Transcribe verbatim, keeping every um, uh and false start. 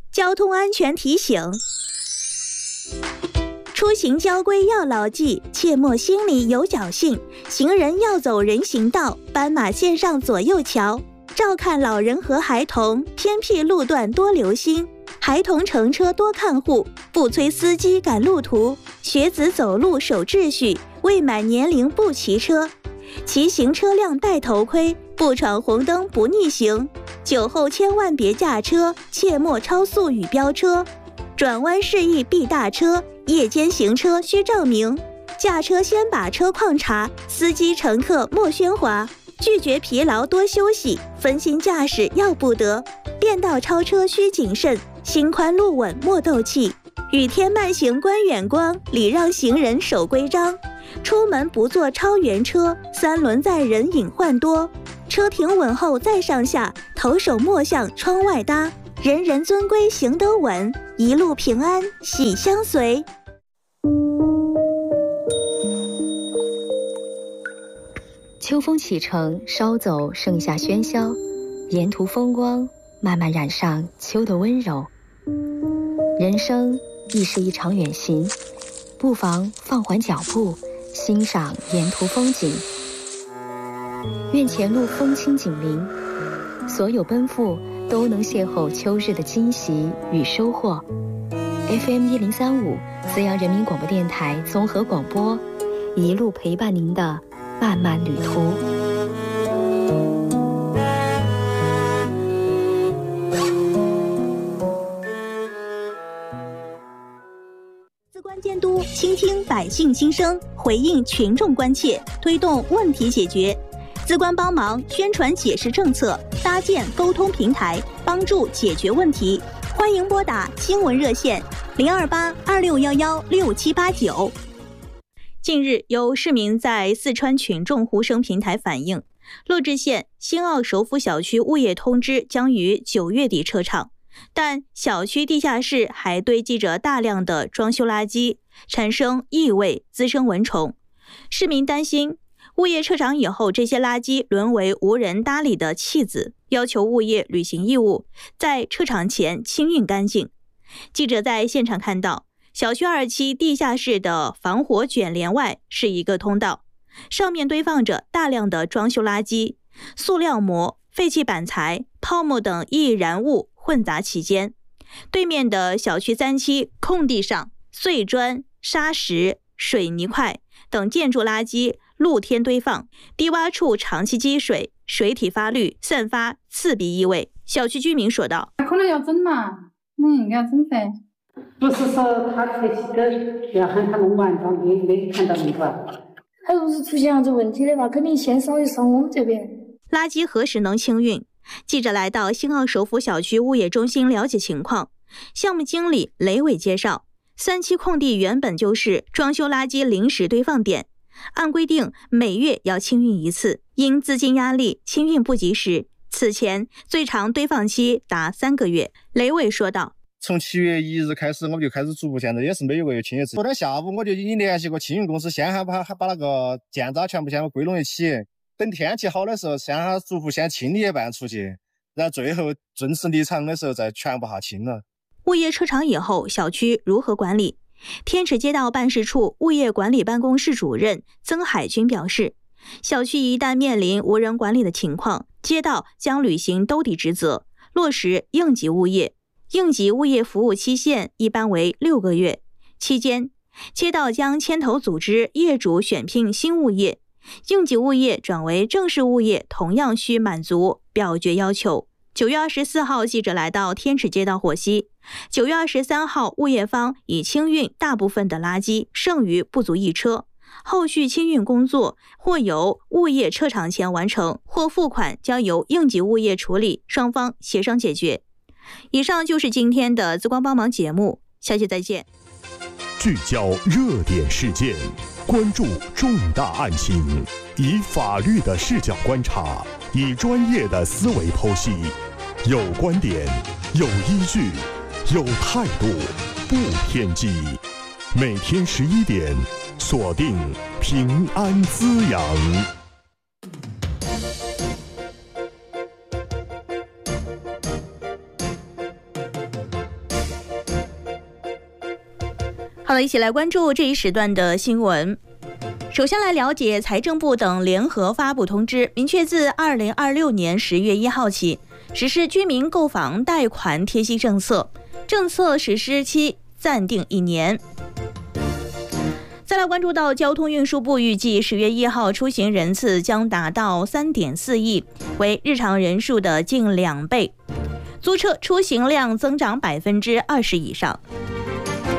交通安全提醒：出行交规要牢记，切莫心里有侥幸。行人要走人行道，斑马线上左右瞧。照看老人和孩童，偏僻路段多留心。孩童乘车多看护，不催司机赶路途。学子走路守秩序，未满年龄不骑车。骑行车辆戴头盔，不闯红灯不逆行。酒后千万别驾车，切莫超速与飙车。转弯示意避大车，夜间行车需照明。驾车先把车况查，司机乘客莫喧哗。拒绝疲劳多休息，分心驾驶要不得。变道超车需谨慎，心宽路稳莫斗气。雨天慢行观远光，礼让行人守规章。出门不坐超员车，三轮载人隐患多。车停稳后再上下，头手莫向窗外搭。人人遵规行得稳，一路平安喜相随。 秋风启程，稍走盛夏喧嚣，沿途风光慢慢染上秋的温柔。人生亦是一场远行，不妨放缓脚步，欣赏沿途风景。愿前路风轻锦鳞，所有奔赴都能邂逅秋日的惊喜与收获。F M 一零三五，资阳人民广播电台综合广播，一路陪伴您的漫漫旅途。 资关监督，倾听百姓心声，回应群众关切，推动问题解决。资关帮忙宣传解释政策，搭建沟通平台，帮助解决问题。欢迎拨打新闻热线零二八二六幺幺六七八九。近日，有市民在四川群众呼声平台反映，乐至县新奥首府小区物业通知将于九月底撤场，但小区地下室还堆积着大量的装修垃圾，产生异味，滋生蚊虫。市民担心物业撤场以后，这些垃圾沦为无人搭理的弃子，要求物业履行义务，在撤场前清运干净。记者在现场看到，小区二期地下室的防火卷帘外是一个通道，上面堆放着大量的装修垃圾，塑料膜、废弃板材、泡沫等易燃物混杂其间。对面的小区三期空地上，碎砖、沙石、水泥块等建筑垃圾露天堆放，低洼处长期积水，水体发绿，散发刺鼻异味。小区居民说道：“ 可能要整嘛，嗯，应该要整噻。不是说他拆起的要喊他弄完，到没没看到那个。 他如果是出现样子问题的话，肯定先扫一扫我们这边。 垃圾何时能清运？”记者来到新奥首府小区物业中心了解情况，项目经理雷伟介绍，三期空地原本就是装修垃圾临时堆放点，按规定每月要清运一次，因资金压力清运不及时，此前最长堆放期达三个月。雷伟说道：“ 从七月一日开始，我们就开始逐步，现在也是每个月清一次。昨天下午我就已经联系过清运公司，先喊把把那个建渣全部先归拢一起，等天气好的时候，先喊逐步先清理一半出去，然后最后准时离场的时候再全部下清了。” 物业撤场以后，小区如何管理？天池街道办事处物业管理办公室主任曾海军表示，小区一旦面临无人管理的情况，街道将履行兜底职责，落实应急物业。应急物业服务期限一般为六个月，期间街道将牵头组织业主选聘新物业，应急物业转为正式物业同样需满足表决要求。九月二十四号，记者来到天池街道获悉，九月二十三号物业方已清运大部分的垃圾，剩余不足一车，后续清运工作或由物业撤场前完成，或付款将由应急物业处理，双方协商解决。以上就是今天的资光帮忙节目，下期再见。 聚焦热点事件，关注重大案情，以法律的视角观察，以专业的思维剖析，有观点，有依据，有态度，不偏激。每天十一点，锁定平安滋养。 好了，一起来关注这一时段的新闻。首先来了解财政部等联合发布通知，明确自二零二六年十月一号起实施居民购房贷款贴息政策，政策实施期暂定一年。再来关注到交通运输部预计十月一号出行人次将达到 三点四亿，为日常人数的近两倍，租车出行量增长百分之二十以上。